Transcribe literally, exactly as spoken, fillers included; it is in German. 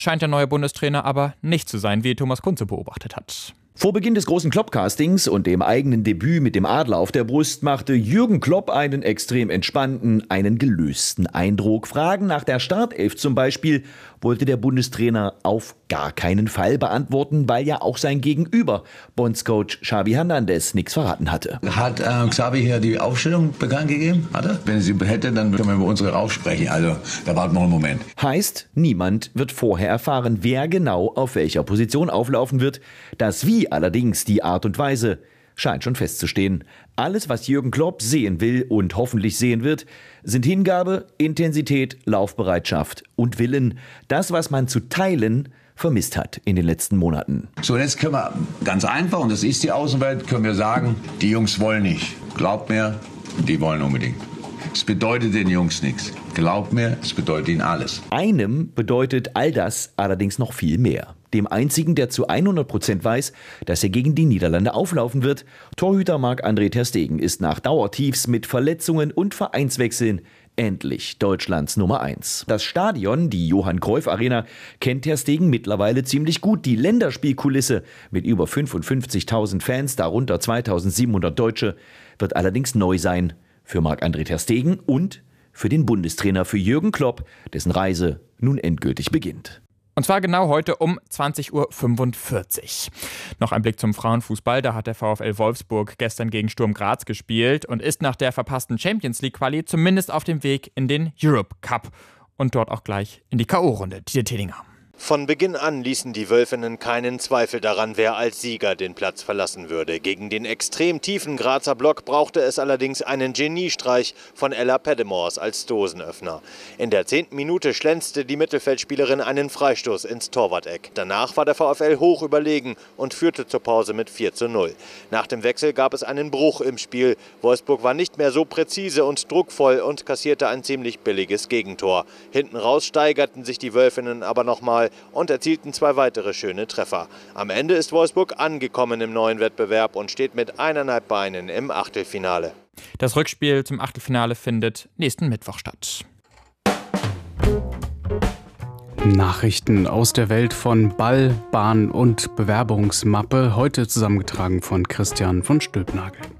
scheint der neue Bundestrainer aber nicht zu sein, wie Thomas Kunze beobachtet hat. Vor Beginn des großen Klopp-Castings und dem eigenen Debüt mit dem Adler auf der Brust machte Jürgen Klopp einen extrem entspannten, einen gelösten Eindruck. Fragen nach der Startelf zum Beispiel wollte der Bundestrainer auf gar keinen Fall beantworten, weil ja auch sein Gegenüber, Bondscoach Xavi Hernandez, nichts verraten hatte. Hat äh, Xavi hier die Aufstellung bekannt gegeben? Hat er? Wenn er sie hätte, dann können wir über unsere raussprechen. Also, da warten noch einen Moment. Heißt, niemand wird vorher erfahren, wer genau auf welcher Position auflaufen wird. Das Wie allerdings, die Art und Weise, scheint schon festzustehen. Alles, was Jürgen Klopp sehen will und hoffentlich sehen wird, sind Hingabe, Intensität, Laufbereitschaft und Willen. Das, was man zu teilen vermisst hat in den letzten Monaten. So, jetzt können wir ganz einfach, und das ist die Außenwelt, können wir sagen, die Jungs wollen nicht. Glaubt mir, die wollen unbedingt. Es bedeutet den Jungs nichts. Glaubt mir, es bedeutet ihnen alles. Einem bedeutet all das allerdings noch viel mehr. Dem einzigen, der zu hundert Prozent weiß, dass er gegen die Niederlande auflaufen wird. Torhüter Marc-André ter Stegen ist nach Dauertiefs mit Verletzungen und Vereinswechseln endlich Deutschlands Nummer eins. Das Stadion, die Johann-Cruyff-Arena, kennt ter Stegen mittlerweile ziemlich gut. Die Länderspielkulisse mit über fünfundfünfzigtausend Fans, darunter zweitausendsiebenhundert Deutsche, wird allerdings neu sein für Marc-André ter Stegen und für den Bundestrainer, für Jürgen Klopp, dessen Reise nun endgültig beginnt. Und zwar genau heute um zwanzig Uhr fünfundvierzig. Noch ein Blick zum Frauenfußball. Da hat der VfL Wolfsburg gestern gegen Sturm Graz gespielt und ist nach der verpassten Champions-League-Quali zumindest auf dem Weg in den Europe Cup. Und dort auch gleich in die K O-Runde. Dieter Tillinger. Von Beginn an ließen die Wölfinnen keinen Zweifel daran, wer als Sieger den Platz verlassen würde. Gegen den extrem tiefen Grazer Block brauchte es allerdings einen Geniestreich von Ella Peddemors als Dosenöffner. In der zehnten Minute schlänzte die Mittelfeldspielerin einen Freistoß ins Torwart-Eck. Danach war der VfL hoch überlegen und führte zur Pause mit vier zu null. Nach dem Wechsel gab es einen Bruch im Spiel. Wolfsburg war nicht mehr so präzise und druckvoll und kassierte ein ziemlich billiges Gegentor. Hinten raus steigerten sich die Wölfinnen aber nochmal und erzielten zwei weitere schöne Treffer. Am Ende ist Wolfsburg angekommen im neuen Wettbewerb und steht mit eineinhalb Beinen im Achtelfinale. Das Rückspiel zum Achtelfinale findet nächsten Mittwoch statt. Nachrichten aus der Welt von Ball, Bahn und Bewerbungsmappe, heute zusammengetragen von Christian von Stülpnagel.